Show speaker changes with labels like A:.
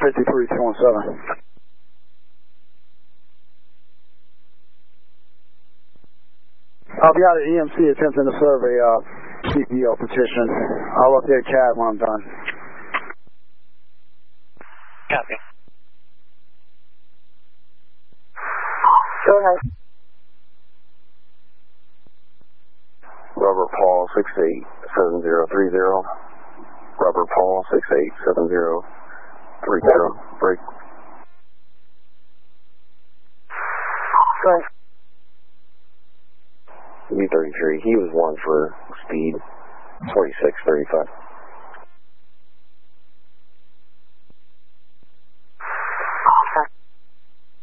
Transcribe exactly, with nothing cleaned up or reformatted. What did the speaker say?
A: fifty-three two one seven. I'll be out at E M C attempting to serve a uh, C P O petition. I'll update C A D when I'm done.
B: Copy.
C: Go ahead.
D: Robert Paul six eight seven zero three zero. Robert Paul six eight seven zero three zero. Break.
C: Go ahead.
D: B thirty-three, he was one for speed, forty-six thirty-five.